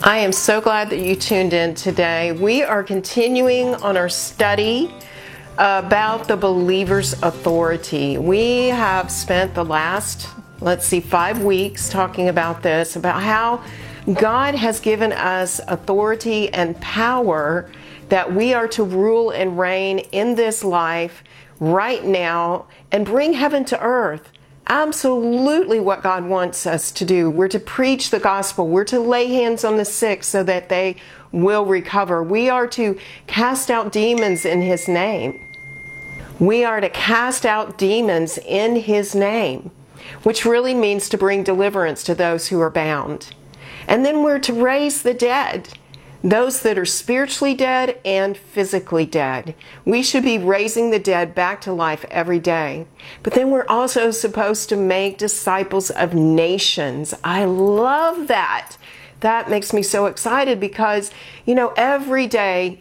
I am so glad that you tuned in today. We are continuing on our study about the believer's authority. We have spent the last, 5 weeks talking about this, about how God has given us authority and power that we are to rule and reign in this life right now and bring heaven to earth. Absolutely what God wants us to do. We're to preach the gospel. We're to lay hands on the sick so that they will recover. We are to cast out demons in His name. We are to cast out demons in His name, which really means to bring deliverance to those who are bound. And then we're to raise the dead, those that are spiritually dead and physically dead. We should be raising the dead back to life every day. But then we're also supposed to make disciples of nations. I love that. That makes me so excited because, every day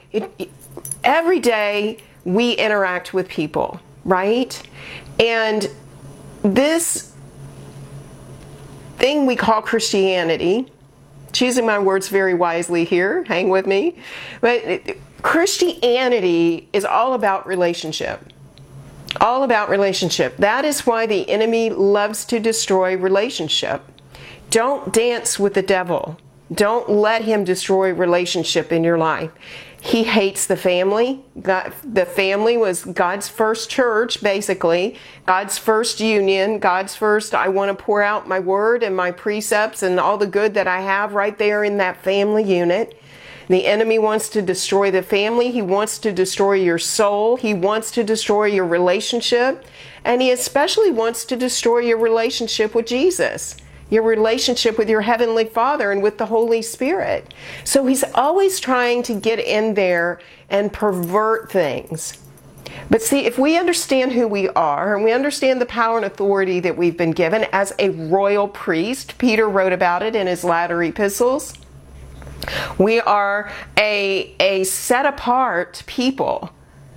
we interact with people, right? And this thing we call Christianity, choosing my words very wisely here, hang with me, but Christianity is all about relationship. All about relationship. That is why the enemy loves to destroy relationship. Don't dance with the devil. Don't let him destroy relationship in your life. He hates the family. The family was God's first church, basically. God's first union. God's first, I want to pour out my word and my precepts and all the good that I have right there in that family unit. The enemy wants to destroy the family. He wants to destroy your soul. He wants to destroy your relationship. And he especially wants to destroy your relationship with Jesus, your relationship with your Heavenly Father and with the Holy Spirit. So he's always trying to get in there and pervert things. But see, if we understand who we are and we understand the power and authority that we've been given as a royal priest, Peter wrote about it in his latter epistles. We are a set apart people.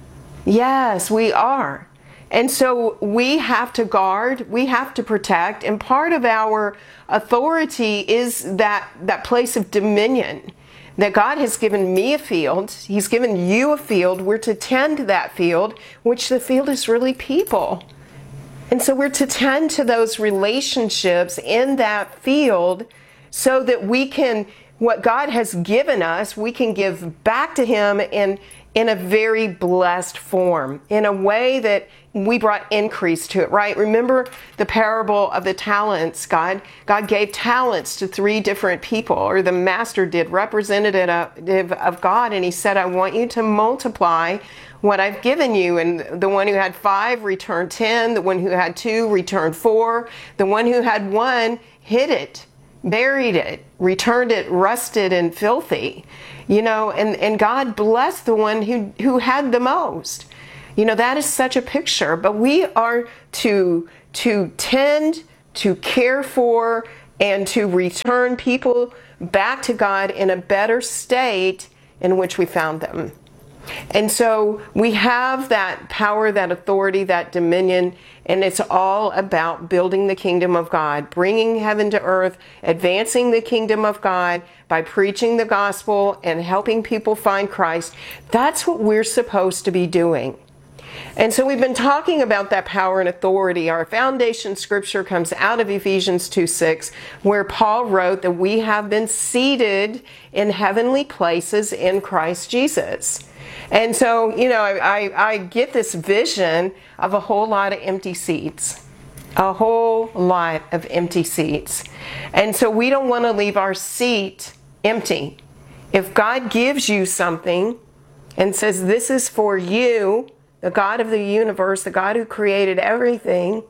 Yes, we are. And so we have to guard, we have to protect, and part of our authority is that place of dominion. That God has given me a field, He's given you a field, we're to tend that field, which the field is really people. And so we're to tend to those relationships in that field so that we can, what God has given us, we can give back to Him in a very blessed form, in a way that we brought increase to it, right? Remember the parable of the talents. God gave talents to 3 different people, or the master did, representative of God, and He said, I want you to multiply what I've given you. And the one who had 5 returned 10, the one who had 2 returned 4, the one who had 1 hid it, buried it, returned it rusted and filthy. And God blessed the one who had the most. That is such a picture. But we are to tend, to care for, and to return people back to God in a better state in which we found them. And so we have that power, that authority, that dominion, and it's all about building the kingdom of God, bringing heaven to earth, advancing the kingdom of God by preaching the gospel and helping people find Christ. That's what we're supposed to be doing. And so we've been talking about that power and authority. Our foundation scripture comes out of Ephesians 2:6, where Paul wrote that we have been seated in heavenly places in Christ Jesus. And so, I get this vision of a whole lot of empty seats. A whole lot of empty seats. And so we don't want to leave our seat empty. If God gives you something and says, this is for you, the God of the universe, the God who created everything,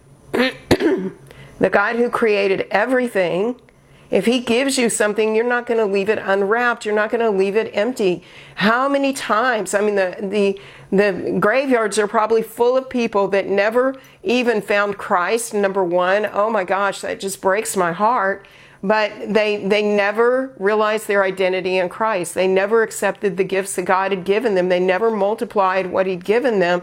the God who created everything, if He gives you something, you're not going to leave it unwrapped. You're not going to leave it empty. How many times? I mean, the graveyards are probably full of people that never even found Christ, number one. Oh my gosh, that just breaks my heart. But they never realized their identity in Christ. They never accepted the gifts that God had given them. They never multiplied what He'd given them.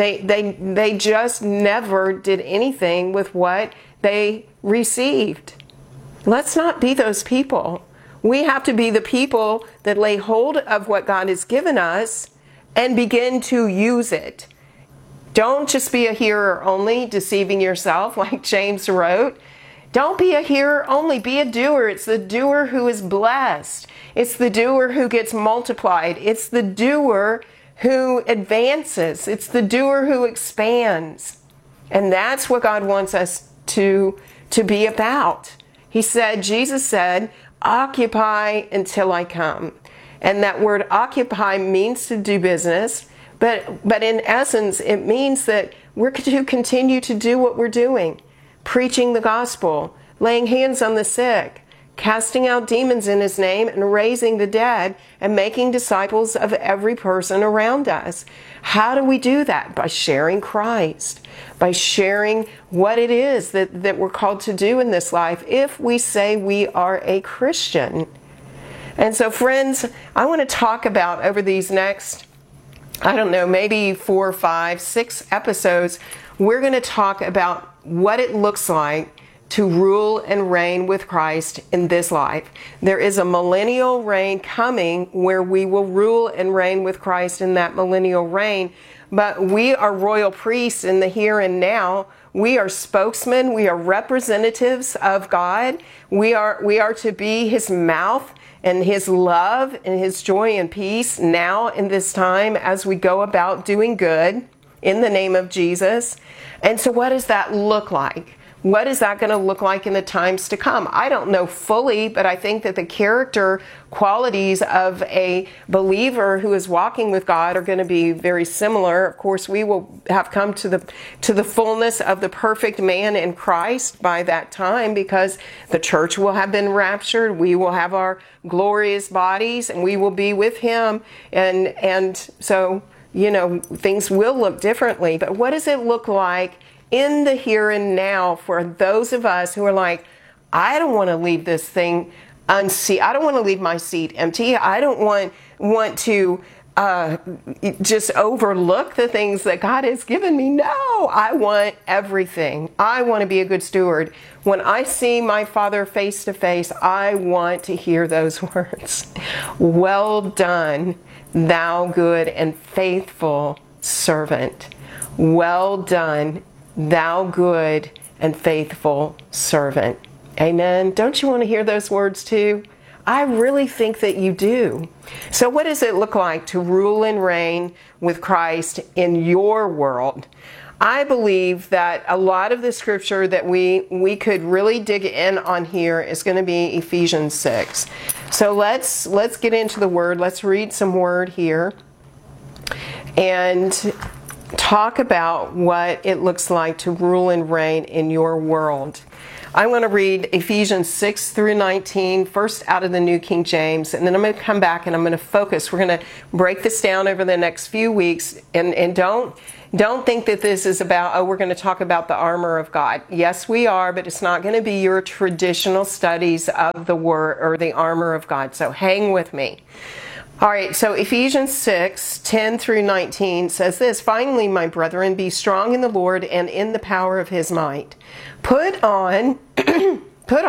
They just never did anything with what they received. Let's not be those people. We have to be the people that lay hold of what God has given us and begin to use it. Don't just be a hearer only, deceiving yourself, like James wrote. Don't be a hearer only, be a doer. It's the doer who is blessed. It's the doer who gets multiplied. It's the doer who advances. It's the doer who expands. And that's what God wants us to be about. Jesus said, occupy until I come. And that word occupy means to do business, but in essence, it means that we're to continue to do what we're doing. Preaching the gospel, laying hands on the sick, casting out demons in His name, and raising the dead, and making disciples of every person around us. How do we do that? By sharing Christ, by sharing what it is that we're called to do in this life if we say we are a Christian. And so, friends, I want to talk about over these next, maybe 4, 5, 6 episodes, we're going to talk about what it looks like to rule and reign with Christ in this life. There is a millennial reign coming where we will rule and reign with Christ in that millennial reign. But we are royal priests in the here and now. We are spokesmen. We are representatives of God. We are to be His mouth and His love and His joy and peace now in this time as we go about doing good in the name of Jesus. And so what does that look like? What is that going to look like in the times to come? I don't know fully, but I think that the character qualities of a believer who is walking with God are going to be very similar. Of course, we will have come to the fullness of the perfect man in Christ by that time, because the church will have been raptured. We will have our glorious bodies, and we will be with Him. And so, things will look differently. But what does it look like in the here and now for those of us who are like, I don't want to leave this thing unseated. I don't want to leave my seat empty. I don't want to just overlook the things that God has given me. No, I want everything. I want to be a good steward. When I see my Father face to face, I want to hear those words. Well done, thou good and faithful servant. Well done, thou good and faithful servant. Amen. Don't you want to hear those words too? I really think that you do. So what does it look like to rule and reign with Christ in your world? I believe that a lot of the scripture that we could really dig in on here is going to be Ephesians 6. So let's get into the word. Let's read some word here and talk about what it looks like to rule and reign in your world. I'm going to read Ephesians 6 through 19, first out of the New King James, and then I'm going to come back and I'm going to focus. We're going to break this down over the next few weeks, and don't think that this is about, we're going to talk about the armor of God. Yes, we are, but it's not going to be your traditional studies of the word or the armor of God. So hang with me. All right, so Ephesians 6, 10 through 19 says this, "Finally, my brethren, be strong in the Lord and in the power of His might. Put on the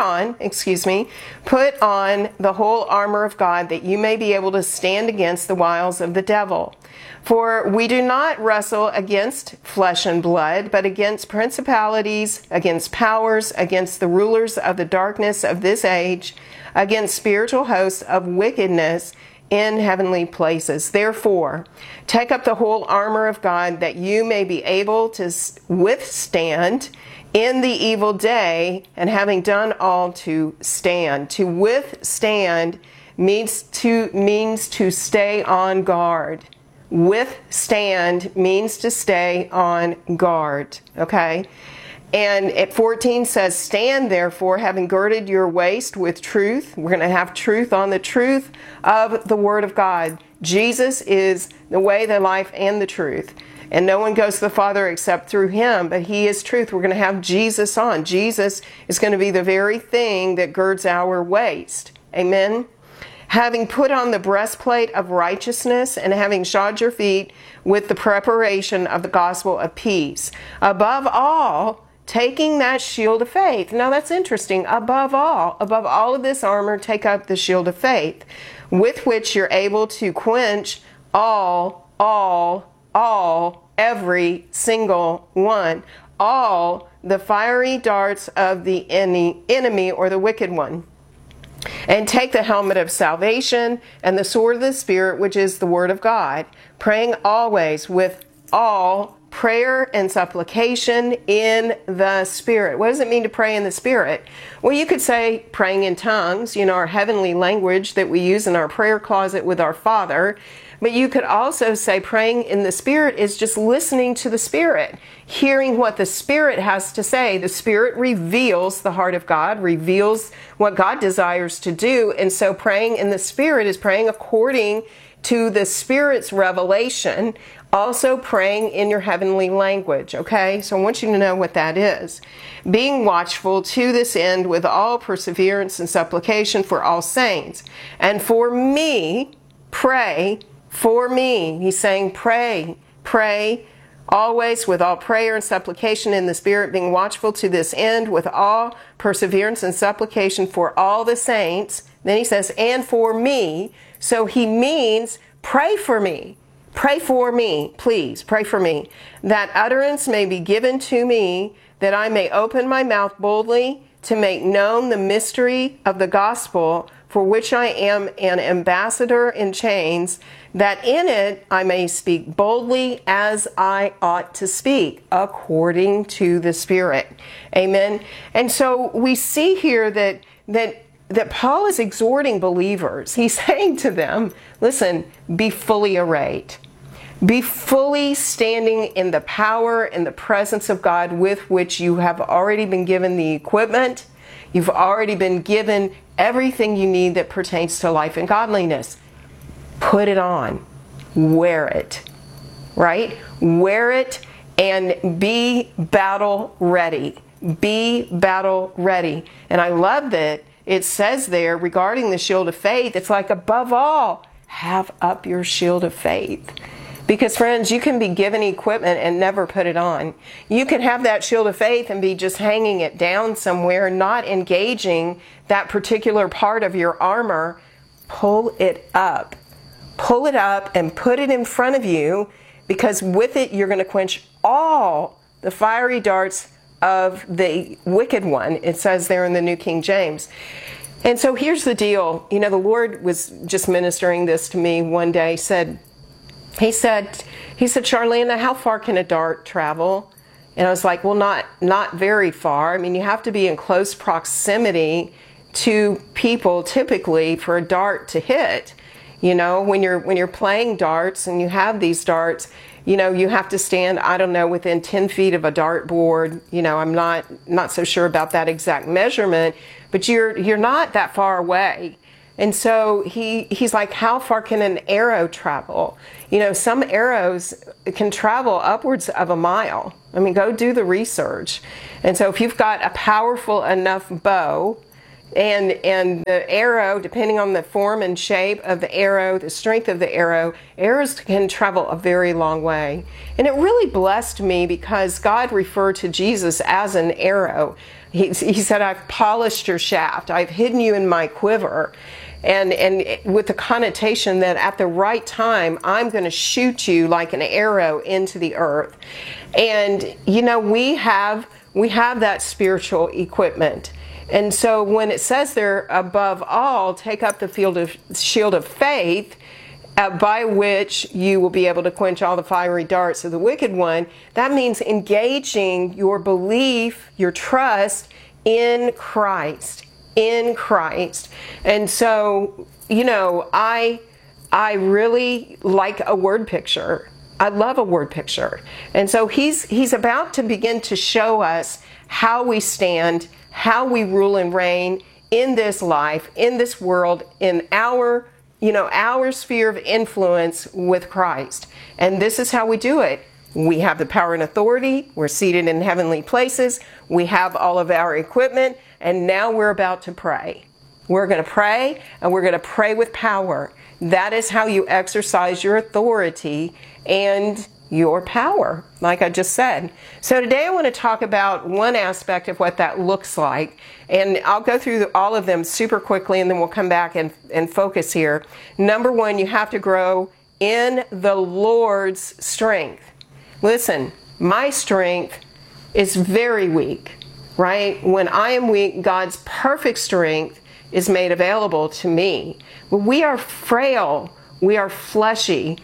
whole armor of God, that you may be able to stand against the wiles of the devil. For we do not wrestle against flesh and blood, but against principalities, against powers, against the rulers of the darkness of this age, against spiritual hosts of wickedness in heavenly places. Therefore, take up the whole armor of God, that you may be able to withstand in the evil day, and having done all, to stand." To withstand means to stay on guard. Withstand means to stay on guard. Okay? And at 14 says, "Stand therefore, having girded your waist with truth." We're going to have truth on the truth of the Word of God. Jesus is the way, the life, and the truth. And no one goes to the Father except through Him, but He is truth. We're going to have Jesus on. Jesus is going to be the very thing that girds our waist. Amen? "Having put on the breastplate of righteousness, and having shod your feet with the preparation of the gospel of peace. Above all, taking that shield of faith. Now that's interesting. Above all of this armor, take up the shield of faith, with which you're able to quench every single one, all the fiery darts of the enemy or the wicked one. And take the helmet of salvation and the sword of the Spirit, which is the word of God, praying always with all prayer and supplication in the Spirit. What does it mean to pray in the Spirit? Well, you could say praying in tongues, our heavenly language that we use in our prayer closet with our Father. But you could also say praying in the Spirit is just listening to the Spirit, hearing what the Spirit has to say. The Spirit reveals the heart of God, reveals what God desires to do. And so praying in the Spirit is praying according to the Spirit's revelation, also praying in your heavenly language, okay? So I want you to know what that is. Being watchful to this end with all perseverance and supplication for all saints. And for me, pray for me. He's saying pray always with all prayer and supplication in the Spirit, being watchful to this end with all perseverance and supplication for all the saints. Then he says, and for me. So he means pray for me. Pray for me, please, pray for me, that utterance may be given to me, that I may open my mouth boldly to make known the mystery of the gospel, for which I am an ambassador in chains, that in it I may speak boldly as I ought to speak, according to the Spirit. Amen. And so we see here that Paul is exhorting believers. He's saying to them, listen, be fully arrayed. Be fully standing in the power and the presence of God, with which you have already been given the equipment. You've already been given everything you need that pertains to life and godliness. Put it on. Wear it. Right? Wear it and be battle ready. Be battle ready. And I love that it says there regarding the shield of faith, it's like above all, have up your shield of faith. Because friends, you can be given equipment and never put it on. You can have that shield of faith and be just hanging it down somewhere, not engaging that particular part of your armor. Pull it up. Pull it up and put it in front of you, because with it you're going to quench all the fiery darts of the wicked one. It says there in the New King James. And so here's the deal. The Lord was just ministering this to me one day. He said, Charlene, how far can a dart travel? And I was like, well, not very far. I mean, you have to be in close proximity to people typically for a dart to hit. When you're playing darts and you have these darts, you have to stand, within 10 feet of a dartboard. I'm not so sure about that exact measurement, but you're not that far away. And so he's like, how far can an arrow travel? Some arrows can travel upwards of a mile. I mean, go do the research. And so if you've got a powerful enough bow, and the arrow, depending on the form and shape of the arrow, the strength of the arrow, arrows can travel a very long way. And it really blessed me because God referred to Jesus as an arrow. He said, I've polished your shaft. I've hidden you in my quiver. And with the connotation that at the right time, I'm going to shoot you like an arrow into the earth. And, we have that spiritual equipment. And so when it says there, above all, take up the shield of faith, by which you will be able to quench all the fiery darts of the wicked one, that means engaging your belief, your trust in Christ. In Christ. And so, I really like a word picture. I love a word picture. And so he's about to begin to show us how we stand, how we rule and reign in this life, in this world, in our sphere of influence with Christ. And this is how we do it. We have the power and authority. We're seated in heavenly places. We have all of our equipment. And now we're about to pray. We're going to pray, and we're going to pray with power. That is how you exercise your authority and your power, like I just said. So today I want to talk about one aspect of what that looks like. And I'll go through all of them super quickly, and then we'll come back and focus here. Number one, you have to grow in the Lord's strength. Listen, my strength is very weak, right? When I am weak, God's perfect strength is made available to me. But we are frail. We are fleshy.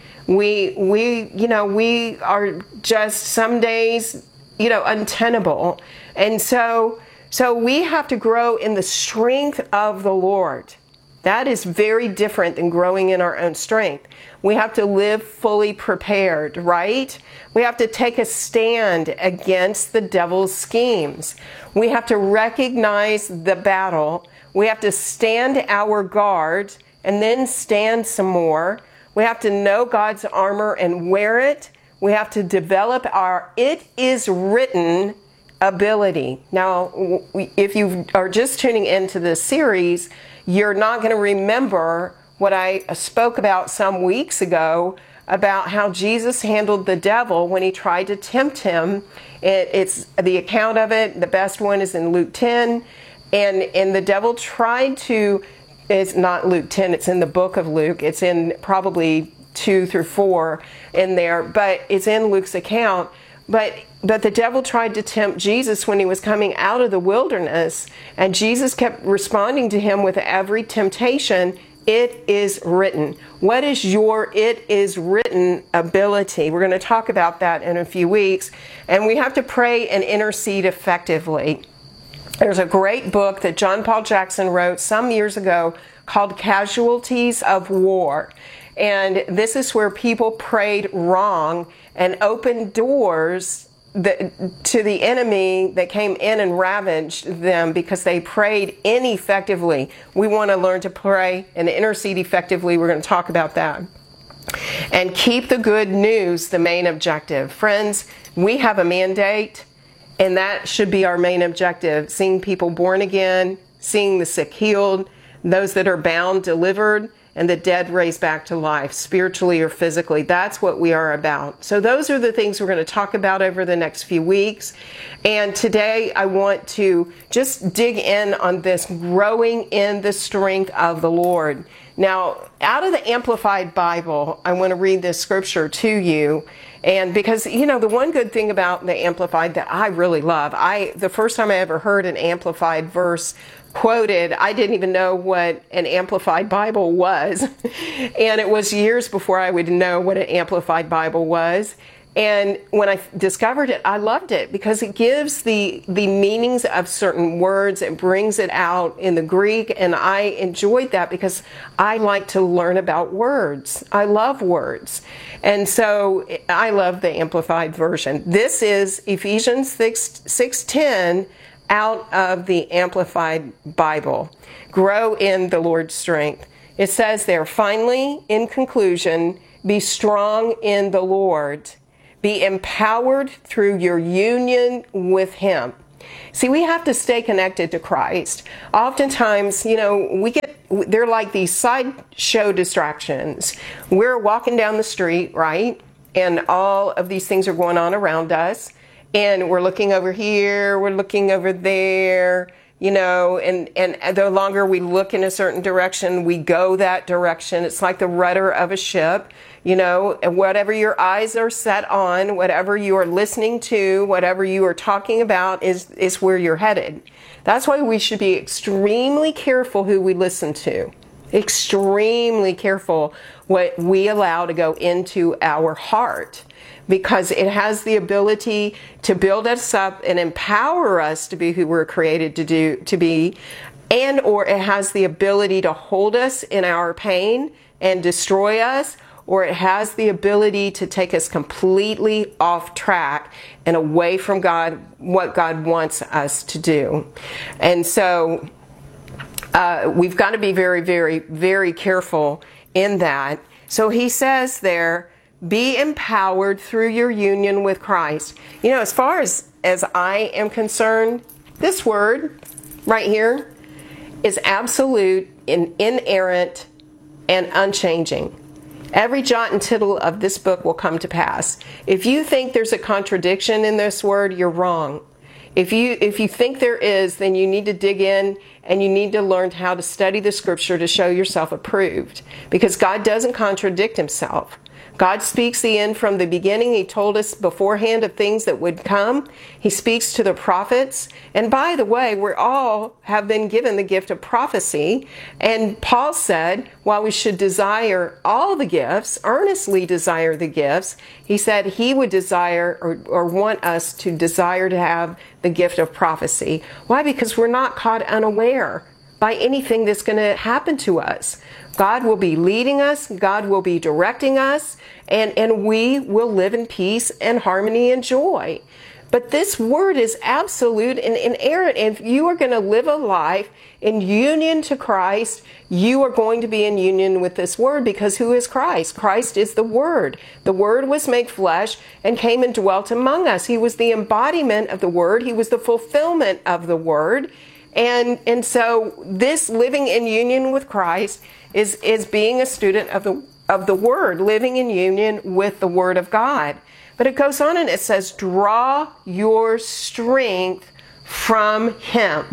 We are just some days, untenable. And so we have to grow in the strength of the Lord. That is very different than growing in our own strength. We have to live fully prepared, right? We have to take a stand against the devil's schemes. We have to recognize the battle. We have to stand our guard and then stand some more. We have to know God's armor and wear it. We have to develop our "it is written" ability. Now, if you are just tuning into this series, you're not going to remember what I spoke about some weeks ago about how Jesus handled the devil when he tried to tempt him. It's the account of it. The best one is in Luke 10. And the devil tried to... It's not Luke 10, it's in the book of Luke. It's in probably 2 through 4 in there, but it's in Luke's account. But the devil tried to tempt Jesus when he was coming out of the wilderness, and Jesus kept responding to him with every temptation, "It is written." What is your "it is written" ability? We're going to talk about that in a few weeks, and we have to pray and intercede effectively. There's a great book that John Paul Jackson wrote some years ago called Casualties of War. And this is where people prayed wrong and opened doors to the enemy that came in and ravaged them because they prayed ineffectively. We want to learn to pray and intercede effectively. We're going to talk about that. And keep the good news the main objective. Friends, we have a mandate. And that should be our main objective, seeing people born again, seeing the sick healed, those that are bound delivered, and the dead raised back to life, spiritually or physically. That's what we are about. So those are the things we're going to talk about over the next few weeks. And today I want to just dig in on this growing in the strength of the Lord. Now, out of the Amplified Bible, I want to read this scripture to you. And because, the one good thing about the Amplified that I really love, the first time I ever heard an Amplified verse quoted, I didn't even know what an Amplified Bible was. And it was years before I would know what an Amplified Bible was. And when I discovered it, I loved it because it gives the meanings of certain words. It brings it out in the Greek, and I enjoyed that because I like to learn about words. I love words. And so I love the Amplified version. This is Ephesians 6:10 out of the Amplified Bible. Grow in the Lord's strength. It says there, finally, in conclusion, be strong in the Lord. Be empowered through your union with Him. See, we have to stay connected to Christ. Oftentimes, they're like these sideshow distractions. We're walking down the street, right? And all of these things are going on around us. And we're looking over here, we're looking over there, and the longer we look in a certain direction, we go that direction. It's like the rudder of a ship. And whatever your eyes are set on, whatever you are listening to, whatever you are talking about is where you're headed. That's why we should be extremely careful who we listen to. Extremely careful what we allow to go into our heart, because it has the ability to build us up and empower us to be who we're created to be, and or it has the ability to hold us in our pain and destroy us, or it has the ability to take us completely off track and away from God, what God wants us to do. And so we've got to be very, very, very careful in that. So he says there, be empowered through your union with Christ. As far as I am concerned, this word right here is absolute and inerrant and unchanging. Every jot and tittle of this book will come to pass. If you think there's a contradiction in this word, you're wrong. If you think there is, then you need to dig in and you need to learn how to study the scripture to show yourself approved. Because God doesn't contradict himself. God speaks the end from the beginning. He told us beforehand of things that would come. He speaks to the prophets. And by the way, we all have been given the gift of prophecy. And Paul said, while we should desire all the gifts, earnestly desire the gifts, he said he would desire or want us to desire to have the gift of prophecy. Why? Because we're not caught unaware by anything that's going to happen to us. God will be leading us, God will be directing us, and we will live in peace and harmony and joy. But this word is absolute and inerrant. If you are going to live a life in union to Christ, you are going to be in union with this word, because who is Christ? Christ is the Word. The Word was made flesh and came and dwelt among us. He was the embodiment of the Word. He was the fulfillment of the Word. And so this living in union with Christ is being a student of the Word, living in union with the Word of God. But it goes on and it says, draw your strength from Him.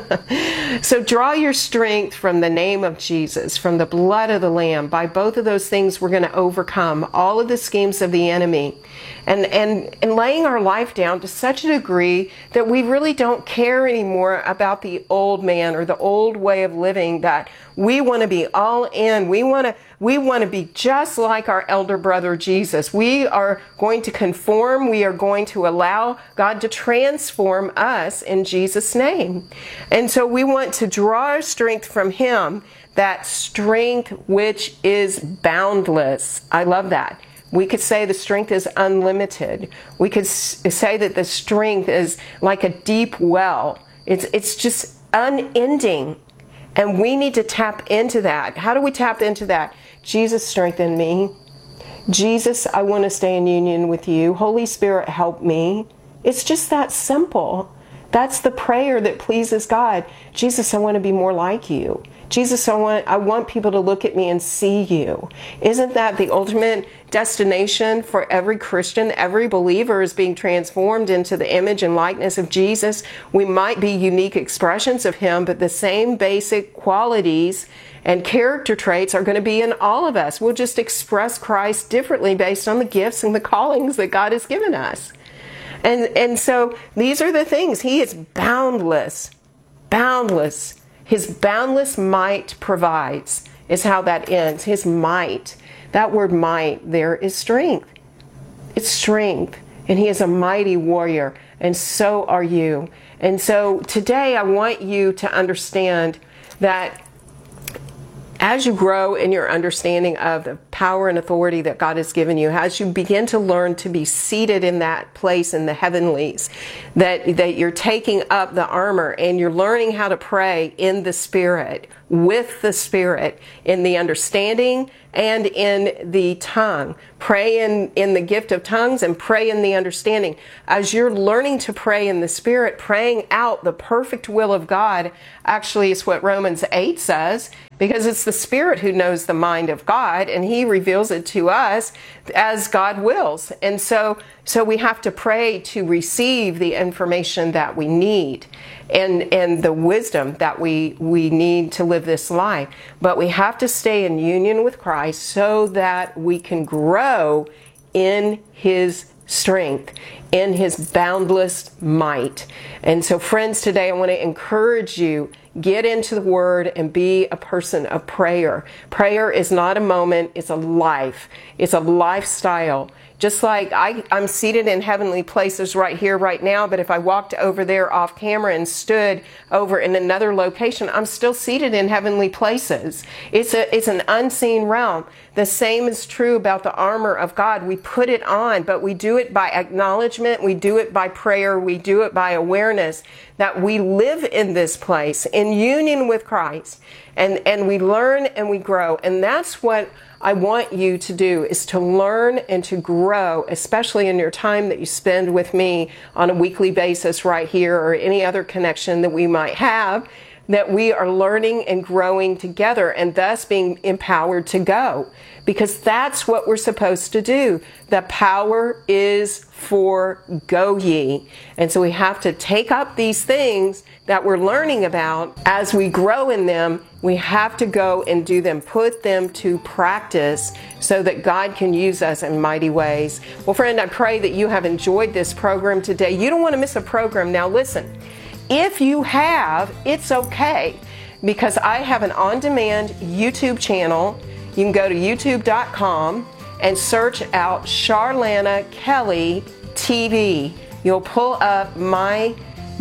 So draw your strength from the name of Jesus, from the blood of the Lamb. By both of those things, we're going to overcome all of the schemes of the enemy. And laying our life down to such a degree that we really don't care anymore about the old man or the old way of living, that we want to be all in. We want to be just like our elder brother Jesus. We are going to conform. We are going to allow God to transform us in Jesus' name. And so we want to draw our strength from Him, that strength which is boundless. I love that. We could say the strength is unlimited. We could say that the strength is like a deep well. It's just unending. And we need to tap into that. How do we tap into that? Jesus, strengthen me. Jesus, I want to stay in union with you. Holy Spirit, help me. It's just that simple. That's the prayer that pleases God. Jesus, I want to be more like you. Jesus, I want people to look at me and see you. Isn't that the ultimate destination for every Christian? Every believer is being transformed into the image and likeness of Jesus. We might be unique expressions of Him, but the same basic qualities and character traits are going to be in all of us. We'll just express Christ differently based on the gifts and the callings that God has given us. And so these are the things. He is boundless. Boundless. His boundless might provides is how that ends. His might. That word might there is strength. It's strength. And He is a mighty warrior. And so are you. And so today I want you to understand that as you grow in your understanding of the power and authority that God has given you, as you begin to learn to be seated in that place in the heavenlies, that you're taking up the armor and you're learning how to pray in the Spirit, with the Spirit, in the understanding and in the tongue. Pray in the gift of tongues and pray in the understanding. As you're learning to pray in the Spirit, praying out the perfect will of God, actually is what Romans 8 says, because it's the Spirit who knows the mind of God, and He reveals it to us as God wills. And so we have to pray to receive the information that we need and the wisdom that we need to live this life. But we have to stay in union with Christ so that we can grow in His strength, in His boundless might. And so friends, today I want to encourage you, get into the Word and be a person of prayer. Prayer is not a moment, it's a life. It's a lifestyle. Just like I'm seated in heavenly places right here, right now, but if I walked over there off camera and stood over in another location, I'm still seated in heavenly places. It's an unseen realm. The same is true about the armor of God. We put it on, but we do it by acknowledgement, we do it by prayer, we do it by awareness that we live in this place in union with Christ, and we learn and we grow. And that's what I want you to do, is to learn and to grow, especially in your time that you spend with me on a weekly basis right here, or any other connection that we might have. that we are learning and growing together and thus being empowered to go. Because that's what we're supposed to do. The power is for go ye. And so we have to take up these things that we're learning about. As we grow in them, we have to go and do them, put them to practice so that God can use us in mighty ways. Well, friend, I pray that you have enjoyed this program today. You don't want to miss a program. Now listen, if you have, it's okay, because I have an on-demand YouTube channel. You can go to youtube.com and search out Charlana Kelly TV. You'll pull up my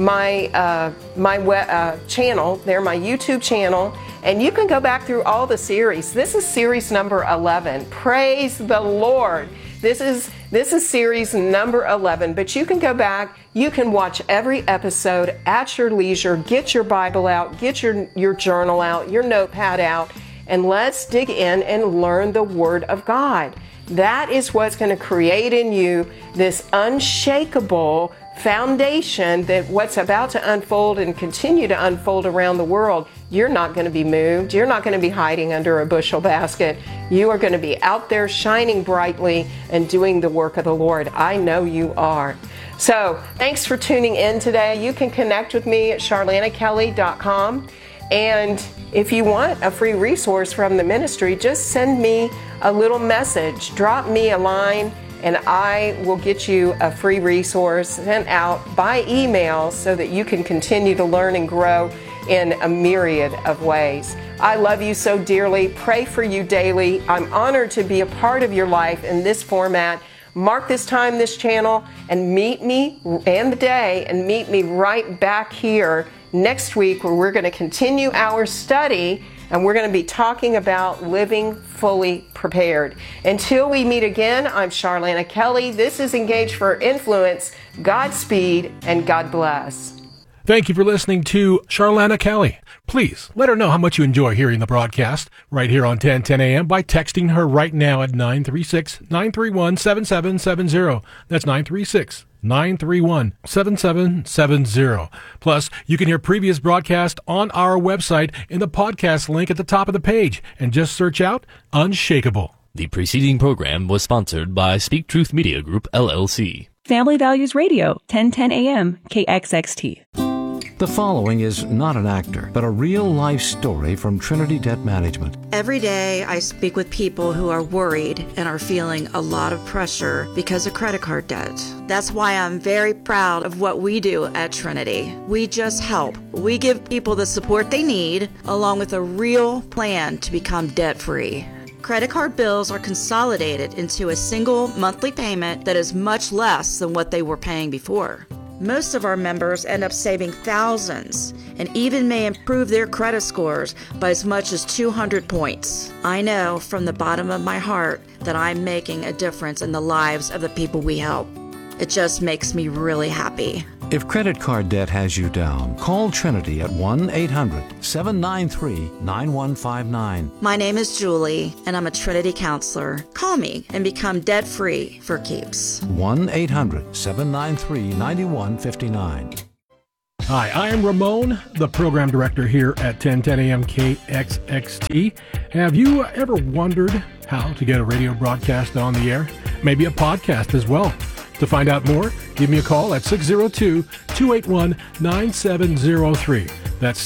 channel there, my YouTube channel, and you can go back through all the series. This is series number 11. Praise the Lord. This is series number 11, but you can go back, you can watch every episode at your leisure. Get your Bible out, get your journal out, your notepad out, and let's dig in and learn the Word of God. That is what's going to create in you this unshakable foundation that what's about to unfold and continue to unfold around the world, you're not going to be moved. You're not going to be hiding under a bushel basket. You are going to be out there shining brightly and doing the work of the Lord. I know you are. So thanks for tuning in today. You can connect with me at charlanakelly.com. And if you want a free resource from the ministry, just send me a little message. Drop me a line, and I will get you a free resource sent out by email so that you can continue to learn and grow in a myriad of ways. I love you so dearly. Pray for you daily. I'm honored to be a part of your life in this format. Mark this time, this channel, and meet me and the day, and meet me right back here next week, where we're going to continue our study, and we're going to be talking about living fully prepared. Until we meet again, I'm Charlana Kelly. This is Engage for Influence. Godspeed and God bless. Thank you for listening to Charlana Kelly. Please let her know how much you enjoy hearing the broadcast right here on 1010 a.m. by texting her right now at 936-931-7770. That's 936-931-7770. Plus, you can hear previous broadcasts on our website in the podcast link at the top of the page, and just search out Unshakable. The preceding program was sponsored by Speak Truth Media Group, LLC. Family Values Radio, 1010 a.m., KXXT. The following is not an actor, but a real-life story from Trinity Debt Management. Every day I speak with people who are worried and are feeling a lot of pressure because of credit card debt. That's why I'm very proud of what we do at Trinity. We just help. We give people the support they need, along with a real plan to become debt-free. Credit card bills are consolidated into a single monthly payment that is much less than what they were paying before. Most of our members end up saving thousands and even may improve their credit scores by as much as 200 points. I know from the bottom of my heart that I'm making a difference in the lives of the people we help. It just makes me really happy. If credit card debt has you down, call Trinity at 1-800-793-9159. My name is Julie, and I'm a Trinity counselor. Call me and become debt-free for keeps. 1-800-793-9159. Hi, I am Ramon, the program director here at 1010 a.m. KXXT. Have you ever wondered how to get a radio broadcast on the air? Maybe a podcast as well. To find out more, give me a call at 602-281-9703. That's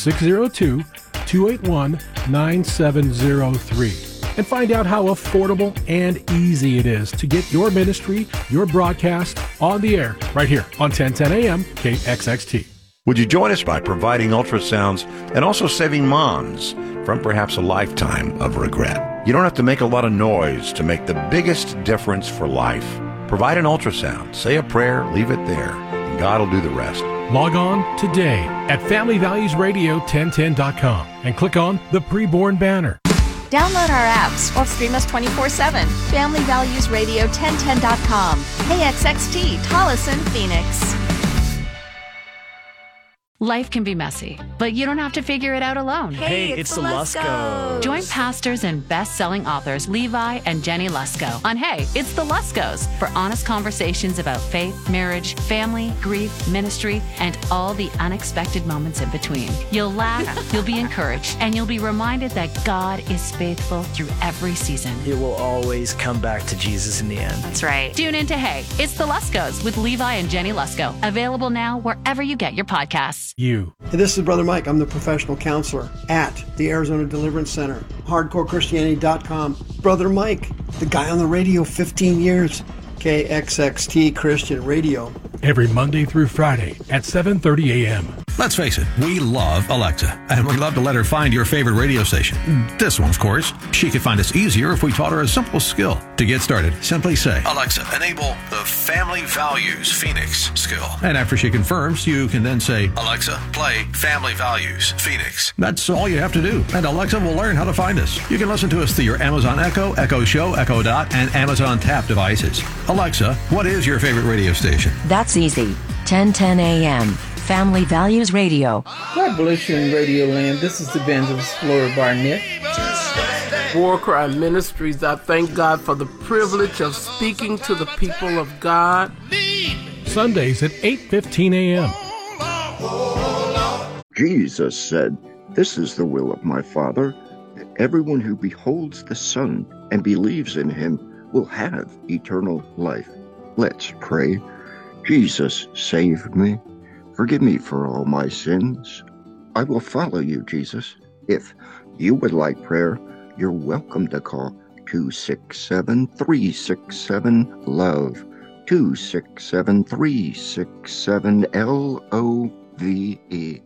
602-281-9703. And find out how affordable and easy it is to get your ministry, your broadcast on the air right here on 1010 a.m. KXXT. Would you join us by providing ultrasounds and also saving moms from perhaps a lifetime of regret? You don't have to make a lot of noise to make the biggest difference for life. Provide an ultrasound, say a prayer, leave it there, and God will do the rest. Log on today at FamilyValuesRadio1010.com and click on the preborn banner. Download our apps or stream us 24/7. FamilyValuesRadio1010.com. KXXT, Tolleson, Phoenix. Life can be messy, but you don't have to figure it out alone. Hey, it's the Luskos. Join pastors and best-selling authors Levi and Jenny Lusko on Hey, It's the Luskos for honest conversations about faith, marriage, family, grief, ministry, and all the unexpected moments in between. You'll laugh, you'll be encouraged, and you'll be reminded that God is faithful through every season. It will always come back to Jesus in the end. That's right. Tune in to Hey, It's the Luskos with Levi and Jenny Lusko. Available now wherever you get your podcasts. You. Hey, this is Brother Mike. I'm the professional counselor at the Arizona Deliverance Center, hardcorechristianity.com. Brother Mike, the guy on the radio 15 years, KXXT Christian Radio. Every Monday through Friday at 7:30 a.m. Let's face it, we love Alexa, and we love to let her find your favorite radio station. This one, of course. She could find us easier if we taught her a simple skill. To get started, simply say, Alexa, enable the Family Values Phoenix skill. And after she confirms, you can then say, Alexa, play Family Values Phoenix. That's all you have to do, and Alexa will learn how to find us. You can listen to us through your Amazon Echo, Echo Show, Echo Dot, and Amazon Tap devices. Alexa, what is your favorite radio station? That's easy. 1010 a.m. Family Values Radio. God bless you in Radio Land. This is Evangelist Flora Barnett. War Cry Ministries, I thank God for the privilege of speaking to the people of God. Sundays at 8:15 a.m. Jesus said, "This is the will of my Father, that everyone who beholds the Son and believes in him will have eternal life." Let's pray. Jesus, save me. Forgive me for all my sins. I will follow you, Jesus. If you would like prayer, you're welcome to call 267-367-LOVE, 267-367-LOVE.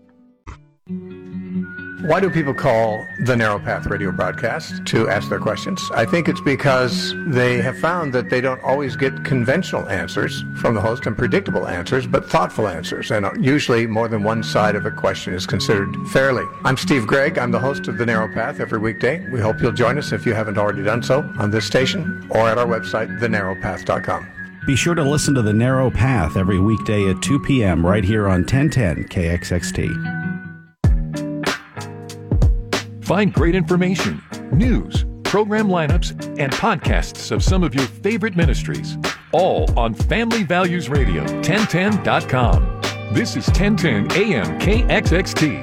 Why do people call the Narrow Path radio broadcast to ask their questions? I think it's because they have found that they don't always get conventional answers from the host and predictable answers, but thoughtful answers. And usually more than one side of a question is considered fairly. I'm Steve Gregg. I'm the host of The Narrow Path every weekday. We hope you'll join us if you haven't already done so on this station or at our website, thenarrowpath.com. Be sure to listen to The Narrow Path every weekday at 2 p.m. right here on 1010 KXXT. Find great information, news, program lineups, and podcasts of some of your favorite ministries, all on Family Values Radio, 1010.com. This is 1010 AM KXXT.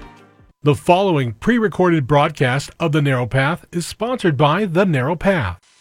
The following pre-recorded broadcast of The Narrow Path is sponsored by The Narrow Path.